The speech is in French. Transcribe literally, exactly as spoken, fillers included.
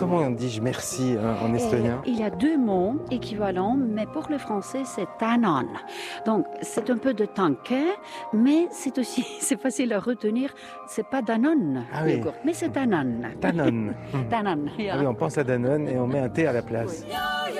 comment dis-je merci hein, en estonien? Il y a deux mots équivalents, mais pour le français, c'est tänan. Donc, c'est un peu de tanke, mais c'est aussi, c'est facile à retenir. C'est pas Danone, ah oui. mais c'est tänan. Danone. Tänan, Ah oui, on pense à Danone et on met un T à la place. Oui.